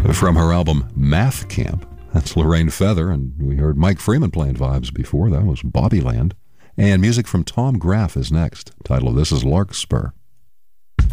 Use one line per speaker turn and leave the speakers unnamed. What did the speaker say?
From her album Math Camp, that's Lorraine Feather, and we heard Mike Freeman playing vibes before. That was Bobbyland. And music from Tom Graff is next. Title of this is Larkspur.